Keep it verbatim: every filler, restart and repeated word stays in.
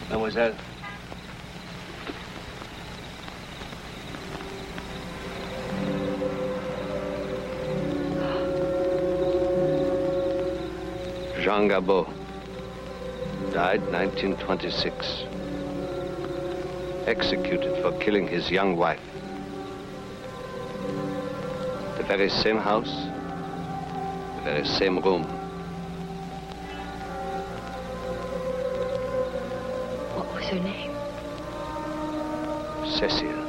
Mademoiselle. Jean Gabot. Died nineteen twenty-six. Executed for killing his young wife. The very same house, the very same room. What was her name? Cecile.